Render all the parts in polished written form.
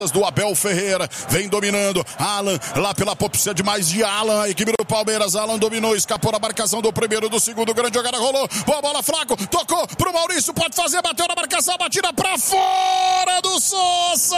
do Abel Ferreira, vem dominando, Alan, lá pela precisa de mais de Alan, a equipe do Palmeiras, Alan dominou, escapou na marcação do primeiro, do segundo, grande jogada, rolou, boa bola, Flaco, tocou pro Maurício, pode fazer, bateu na marcação, batida pra fora do Sousa,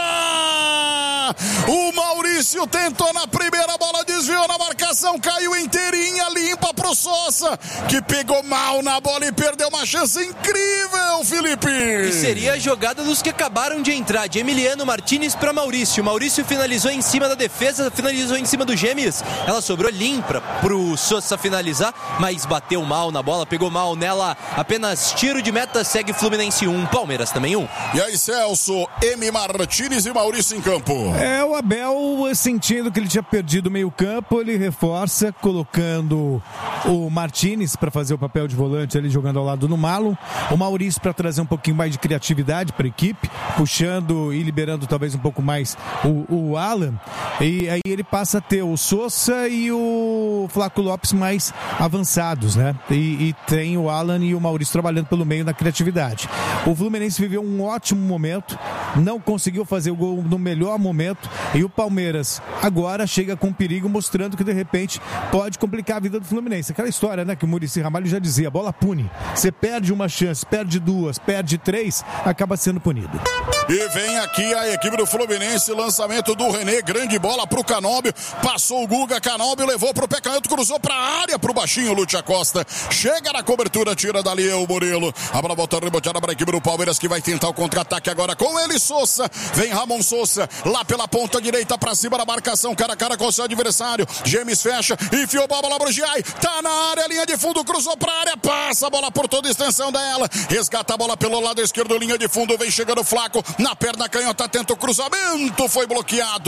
o Maurício tentou na primeira, bola desviou na marcação, caiu inteirinha, limpa pro Sousa, que pegou mal na bola e perdeu uma chance incrível, Felipe. E seria a jogada dos que acabaram de entrar, de Emiliano Martinez para Maurício finalizou em cima da defesa, finalizou em cima do Gêmeos, ela sobrou limpa pro Sousa finalizar, mas bateu mal na bola, pegou mal nela, apenas tiro de meta, segue Fluminense 1, Palmeiras também 1. E aí, Celso, M. Martinez e Maurício em campo. O Abel, sentindo que ele tinha perdido o meio campo, ele reforça, colocando o Martinez para fazer o papel de volante ali, jogando ao lado do Malo, o Maurício para trazer um pouquinho mais de criatividade para a equipe, puxando e liberando talvez um pouco mais o Alan, e aí ele passa a ter o Sousa e o Flaco Lopes mais avançados, né? E tem o Alan e o Maurício trabalhando pelo meio na criatividade. O Fluminense viveu um ótimo momento, não conseguiu fazer o gol no melhor momento, e o Palmeiras agora chega com perigo, mostrando que de repente pode complicar a vida do Fluminense. Aquela história, né, que o Muricy Ramalho já dizia, bola pune. Você perde uma chance, perde duas, perde três, acaba sendo punido. E vem aqui a equipe do Fluminense, lançamento do René, grande bola pro Canóbio, passou o Guga, Canóbio levou pro pé canhoto, cruzou pra área, pro baixinho Lúcio Acosta, chega na cobertura, tira dali o Murilo, a bola volta reboteada para a equipe do Palmeiras, que vai tentar o contra-ataque agora com ele, Sousa, vem Ramon Sousa, lá pela ponta direita, pra cima da marcação, cara a cara com o seu adversário, Gêmeos fecha, enfiou a bola pro Giai, tá na área, linha de fundo, cruzou pra área, passa a bola por toda a extensão dela, resgata a bola pelo lado esquerdo, linha de fundo, vem chegando o Flaco, na perna canhota, tenta o cruzamento, foi bloqueado,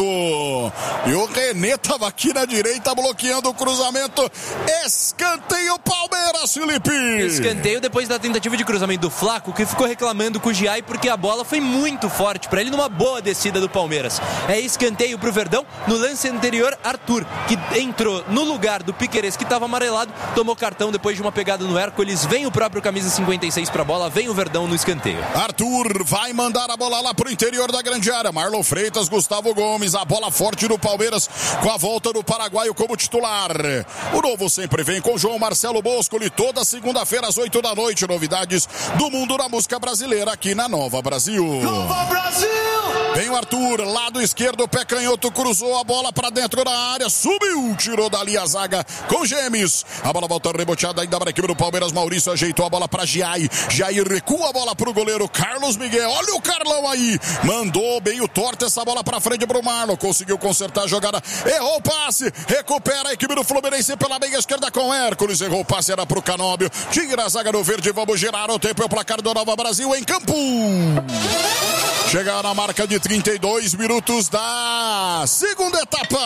e o René tava aqui na direita, bloqueando o cruzamento, escanteio Palmeiras, Felipe. Escanteio depois da tentativa de cruzamento do Flaco, que ficou reclamando com o Giai, porque a bola foi muito forte pra ele numa boa descida do Palmeiras. É escanteio pro Verdão, no lance anterior, Arthur, que entrou no lugar do Piquerez, que tava amarelado, tomou cartão depois de uma pegada no Hércules, vem o próprio camisa 56 pra bola, vem o Verdão no escanteio. Arthur vai mandar a bola lá pro interior da grande área, Marlon Freitas, Gustavo Gomes, a bola forte do Palmeiras, com a volta do paraguaio como titular. O Novo sempre vem com João Marcelo Boscoli, toda segunda-feira às 8 da noite, novidades do mundo da música brasileira aqui na Nova Brasil. Nova Brasil! Vem o Arthur, lado esquerdo, pé canhoto, cruzou a bola pra dentro da área, subiu, tirou dali a zaga com Gêmeos. A bola volta reboteada ainda para a equipe do Palmeiras, Maurício ajeitou a bola pra Giai, Giai recua a bola pro goleiro Carlos Miguel, olha o Carlão aí, mandou meio torta essa bola pra frente pro Marlon, conseguiu consertar a jogada, errou o passe, recupera a equipe do Fluminense pela meia esquerda com Hércules, errou o passe, era pro Canóbio, tira a zaga do verde, vamos girar o tempo, é o placar do Nova Brasil em campo. Chega na marca de 32 minutos da segunda etapa.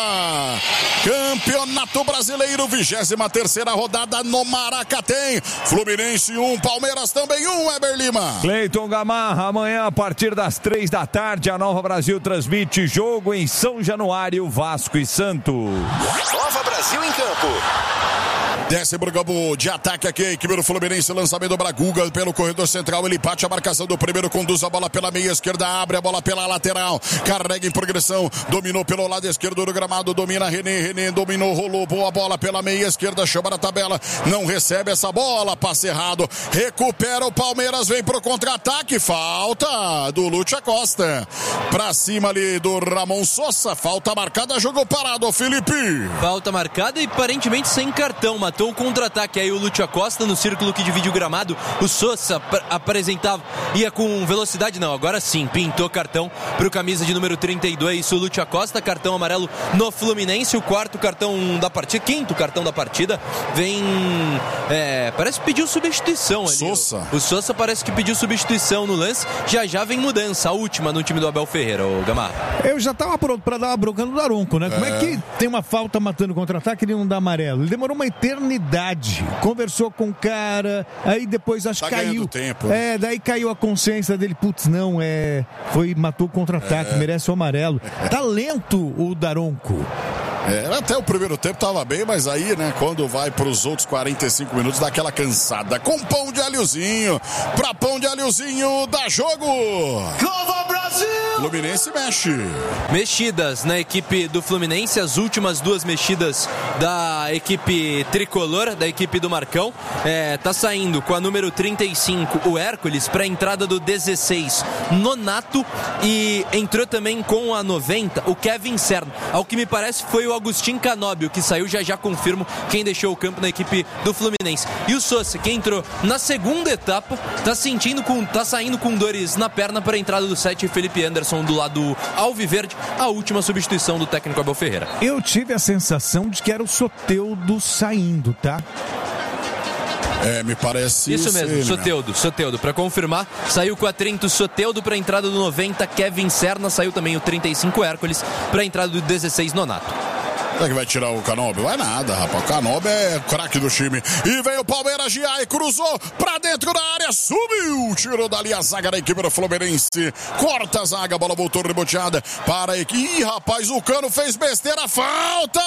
Campeonato Brasileiro, 23ª rodada no Maracatem. Fluminense 1, Palmeiras também 1, Eber Lima. Cleiton Gamarra, amanhã a partir das 3 da tarde, a Nova Brasil transmite jogo em São Januário, Vasco e Santos. Nova Brasil em campo. Desce pro campo de ataque aqui, a equipe do Fluminense, lançamento para Guga pelo corredor central, ele bate a marcação do primeiro, conduz a bola pela meia esquerda, abre a bola pela lateral, carrega em progressão, dominou pelo lado esquerdo do gramado, domina René dominou, rolou, boa bola pela meia esquerda, chama na tabela, não recebe essa bola, passe errado, recupera o Palmeiras, vem pro contra-ataque, falta do Lúcio Acosta, pra cima ali do Ramon Sousa, falta marcada, jogo parado, Felipe. Falta marcada e aparentemente sem cartão, matou o contra-ataque aí o Lúcio Acosta no círculo que divide o gramado, o Sousa apresentava, ia com velocidade, não, agora sim, pintou cartão pro camisa de número 32, o Lúcio Acosta, cartão amarelo no Fluminense, o quinto cartão da partida, vem, parece que pediu substituição ali. Sousa. O Sousa parece que pediu substituição no lance, já vem mudança, a última no time do Abel Ferreira, o Gamarra. Eu já tava pronto pra dar uma bronca no Daronco, né? Como é que tem uma falta matando contra-ataque e ele não dá amarelo? Ele demorou uma eternidade, conversou com o cara, aí depois acho que caiu. Tempo. Daí caiu a consciência dele, matou o contra-ataque, merece o amarelo. Tá lento o Daronco. Até o primeiro tempo tava bem, mas aí, né, quando vai pros outros 45 minutos, dá aquela cansada. Com pão de alhozinho, pra pão de alhozinho, dá jogo! Nova Brasil! Fluminense mexe. Mexidas na equipe do Fluminense, as últimas duas mexidas da equipe tricolor, da equipe do Marcão. Tá saindo com a número 35, o Hércules, para a entrada do 16, Nonato, e entrou também com a 90, o Kevin Serna. Ao que me parece foi o Agustin Canóbio que saiu, já confirmo quem deixou o campo na equipe do Fluminense. E o Sousa, que entrou na segunda etapa, tá saindo com dores na perna para a entrada do 7, Felipe Anderson, do lado alviverde, a última substituição do técnico Abel Ferreira. Eu tive a sensação de que era o Soteldo saindo, tá? Me parece... Isso mesmo, Soteldo, para confirmar, saiu com a 30 o Soteldo para a entrada do 90, Kevin Serna, saiu também o 35 Hércules para a entrada do 16 Nonato. Será que vai tirar o Canóbio? Vai nada, rapaz. O Canóbio é craque do time. E vem o Palmeiras, Giai, cruzou pra dentro da área, subiu, tirou dali a zaga da equipe do Fluminense. Corta a zaga, a bola voltou reboteada para a equipe. Ih, rapaz, o Cano fez besteira, falta!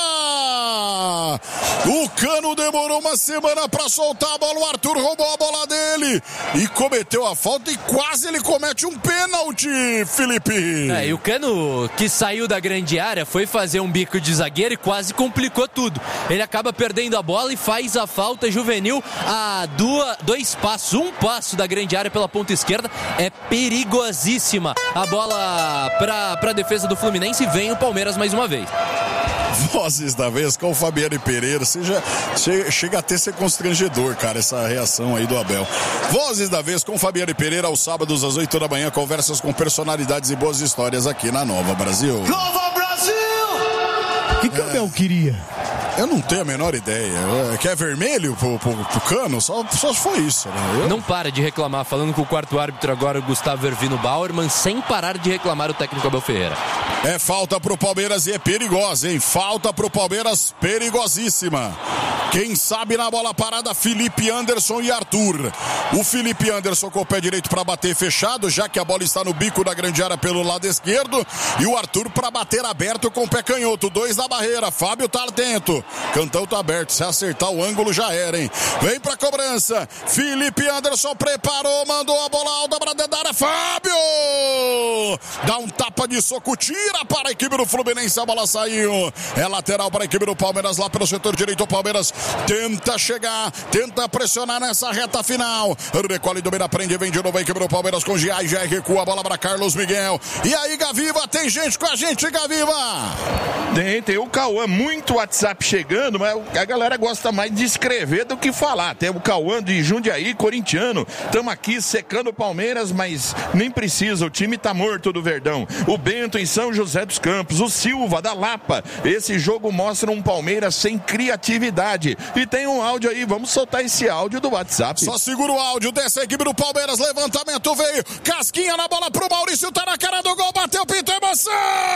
O Cano demorou uma semana pra soltar a bola, o Arthur roubou a bola dele e cometeu a falta e quase ele comete um pênalti, Felipe. E o Cano, que saiu da grande área, foi fazer um bico de zagueiro e quase complicou tudo. Ele acaba perdendo a bola e faz a falta juvenil a dois passos, um passo da grande área pela ponta esquerda. É perigosíssima a bola para a defesa do Fluminense, e vem o Palmeiras mais uma vez. Vozes da vez com o Fabiano Pereira, chega até ser constrangedor, cara, essa reação aí do Abel. Vozes da vez com o Fabiano Pereira, aos sábados às 8 da manhã, conversas com personalidades e boas histórias aqui na Nova Brasil. Nova Brasil! O que o Abel queria? Eu não tenho a menor ideia. Quer vermelho pro Cano? Só foi isso, né? Não para de reclamar, falando com o quarto árbitro agora, o Gustavo Ervino Bauerman, sem parar de reclamar o técnico Abel Ferreira. É falta pro Palmeiras e é perigosa, hein? Falta pro Palmeiras, perigosíssima. Quem sabe na bola parada, Felipe Anderson e Arthur. O Felipe Anderson com o pé direito para bater fechado, já que a bola está no bico da grande área pelo lado esquerdo. E o Arthur para bater aberto com o pé canhoto. 2 na barreira, Fábio tá atento. Cantão tá aberto, se acertar o ângulo já era, hein? Vem pra cobrança. Felipe Anderson preparou, mandou a bola alta pra dentro da área. Fábio! Dá um tapa de soco, tira para a equipe do Fluminense, a bola saiu. É lateral para a equipe do Palmeiras, lá pelo setor direito. O Palmeiras tenta chegar, tenta pressionar nessa reta final. Recolhe, domina, prende, vem de novo a equipe do Palmeiras com Giai, já recua a bola para Carlos Miguel. E aí, Gaviva, tem gente com a gente, Gaviva? Tem o Cauã, muito WhatsApp chegando, mas a galera gosta mais de escrever do que falar. Tem o Cauã de Jundiaí, corintiano. Estamos aqui secando o Palmeiras, mas nem precisa, o time tá morto do Verdão. O Bento em São José dos Campos, o Silva da Lapa. Esse jogo mostra um Palmeiras sem criatividade. E tem um áudio aí, vamos soltar esse áudio do WhatsApp. Só segura o áudio dessa equipe do Palmeiras, levantamento veio, casquinha na bola pro Maurício, tá na cara do gol, bateu, pintou, emoção!